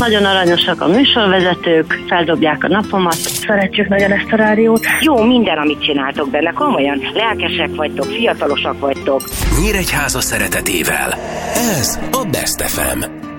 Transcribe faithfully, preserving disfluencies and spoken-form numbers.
Nagyon aranyosak a műsorvezetők, feldobják a napomat. Szeretjük nagyon ezt a rádiót. Jó minden, amit csináltok benne, komolyan. Lelkesek vagytok, fiatalosak vagytok. Nyíregyháza szeretetével. Ez a Best ef em.